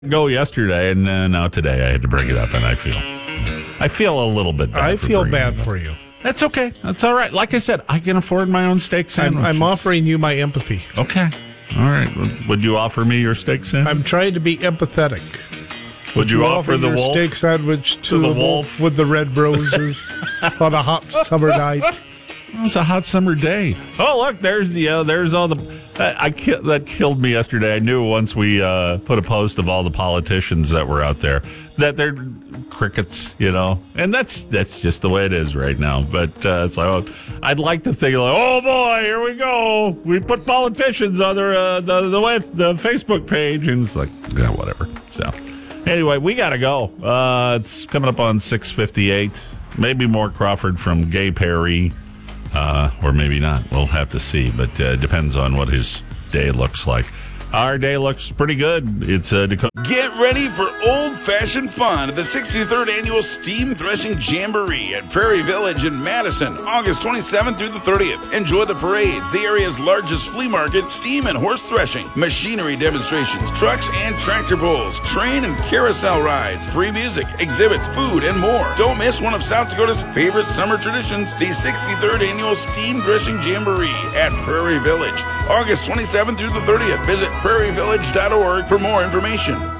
go yesterday, and now today I had to bring it up, and I feel a little bit bad. I feel bad for you. That's okay. That's all right. Like I said, I can afford my own steak sandwich. I'm offering you my empathy. Okay. All right. Would you offer me your steak sandwich? I'm trying to be empathetic. Would you offer the your wolf steak sandwich to the wolf with the red roses on a hot summer night? It was a hot summer day. Oh, look, there's all the. That killed me yesterday. I knew once we put a post of all the politicians that were out there that they're crickets, and that's just the way it is right now. But it's like, I'd like to think like, oh boy, here we go. We put politicians on the Facebook page, and it's like, yeah, whatever. So anyway, we gotta go. It's coming up on 6:58. Maybe more Crawford from Gay Perry. Or maybe not. We'll have to see, but depends on what his day looks like. Our day looks pretty good. It's Dakota. Get ready for old-fashioned fun at the 63rd Annual Steam Threshing Jamboree at Prairie Village in Madison, August 27th through the 30th. Enjoy the parades, the area's largest flea market, steam and horse threshing, machinery demonstrations, trucks and tractor pulls, train and carousel rides, free music, exhibits, food, and more. Don't miss one of South Dakota's favorite summer traditions, the 63rd Annual Steam Threshing Jamboree at Prairie Village, August 27th through the 30th. Visit prairievillage.org for more information.